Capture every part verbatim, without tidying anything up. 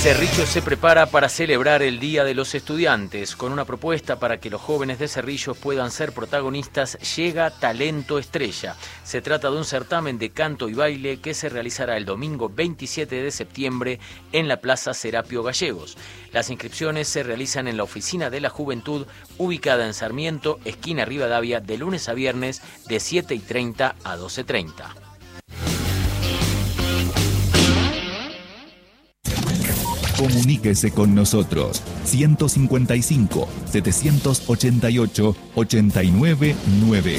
Cerrillo se prepara para celebrar el Día de los Estudiantes. Con una propuesta para que los jóvenes de Cerrillos puedan ser protagonistas, llega Talento Estrella. Se trata de un certamen de canto y baile que se realizará el domingo veintisiete de septiembre en la Plaza Serapio Gallegos. Las inscripciones se realizan en la Oficina de la Juventud, ubicada en Sarmiento, esquina Rivadavia, de lunes a viernes de siete y treinta a doce y treinta. Comuníquese con nosotros ciento cincuenta y cinco, setecientos ochenta y ocho, ochenta y nueve nueve.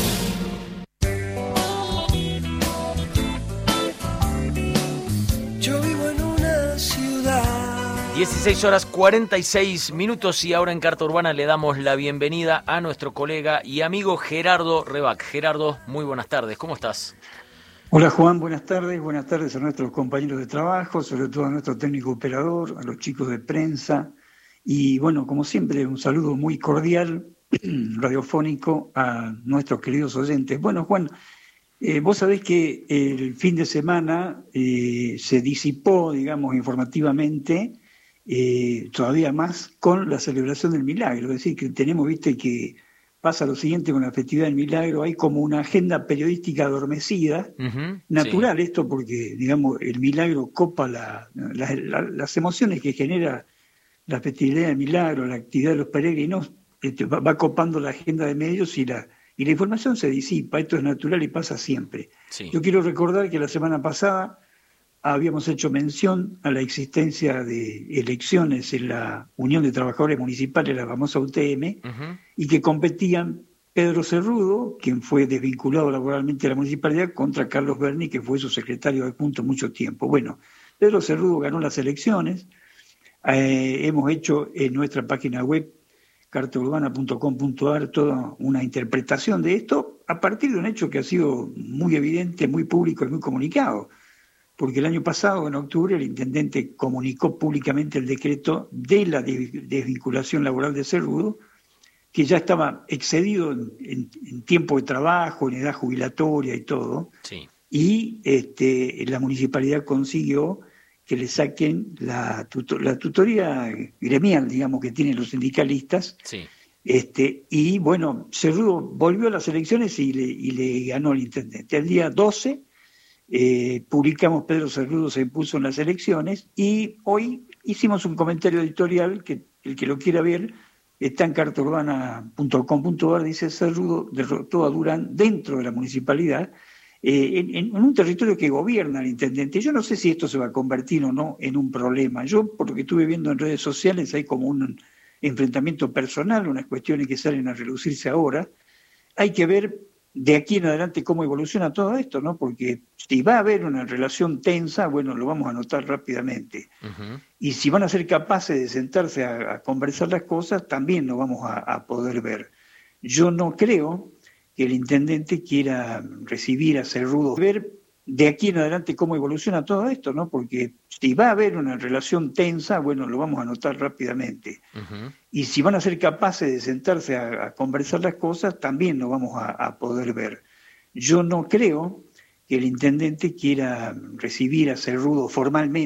Yo vivo en una ciudad. dieciséis horas cuarenta y seis minutos y ahora en Carta Urbana le damos la bienvenida a nuestro colega y amigo Gerardo Rebac. Gerardo, muy buenas tardes, ¿cómo estás? Hola Juan, buenas tardes, buenas tardes a nuestros compañeros de trabajo, sobre todo a nuestro técnico operador, a los chicos de prensa y bueno, como siempre, un saludo muy cordial, radiofónico a nuestros queridos oyentes. Bueno Juan, eh, vos sabés que el fin de semana eh, se disipó, digamos, informativamente, eh, todavía más con la celebración del milagro, es decir, que tenemos, viste, que pasa lo siguiente con la festividad del milagro, hay como una agenda periodística adormecida, uh-huh, natural sí. Esto porque, digamos, el milagro copa la, la, la, las emociones que genera la festividad del milagro, la actividad de los peregrinos, este, va, va copando la agenda de medios y la, y la información se disipa, esto es natural y pasa siempre. Sí. Yo quiero recordar que la semana pasada habíamos hecho mención a la existencia de elecciones en la Unión de Trabajadores Municipales, la famosa U T M, uh-huh. y que competían Pedro Cerrudo, quien fue desvinculado laboralmente de la municipalidad, contra Carlos Berni, que fue su secretario adjunto mucho tiempo. Bueno, Pedro Cerrudo ganó las elecciones, eh, hemos hecho en nuestra página web, carta urbana punto com punto a r, toda una interpretación de esto, a partir de un hecho que ha sido muy evidente, muy público y muy comunicado. Porque el año pasado, en octubre, el intendente comunicó públicamente el decreto de la desvinculación laboral de Cerrudo, que ya estaba excedido en, en, en tiempo de trabajo, en edad jubilatoria y todo, sí. y este, la municipalidad consiguió que le saquen la, tutor, la tutoría gremial, digamos, que tienen los sindicalistas, sí. este, y bueno, Cerrudo volvió a las elecciones y le, y le ganó al intendente. El día doce... Eh, publicamos Pedro Cerrudo se impuso en las elecciones y hoy hicimos un comentario editorial que el que lo quiera ver está en carta urbana punto com punto a r, dice Cerrudo derrotó a Durán dentro de la municipalidad eh, en, en un territorio que gobierna el intendente. Yo no sé si esto se va a convertir o no en un problema. Yo, por lo que estuve viendo en redes sociales, hay como un enfrentamiento personal, unas cuestiones que salen a relucirse ahora. Hay que ver de aquí en adelante cómo evoluciona todo esto, ¿no? Porque si va a haber una relación tensa, bueno, lo vamos a notar rápidamente. Uh-huh. Y si van a ser capaces de sentarse a, a conversar las cosas, también lo vamos a, a poder ver. Yo no creo que el intendente quiera recibir a Cerrudo, ver de aquí en adelante cómo evoluciona todo esto, ¿no? Porque si va a haber una relación tensa, bueno, lo vamos a notar rápidamente. Uh-huh. Y si van a ser capaces de sentarse a, a conversar las cosas, también lo vamos a, a poder ver. Yo no creo que el intendente quiera recibir a Cerrudo formalmente.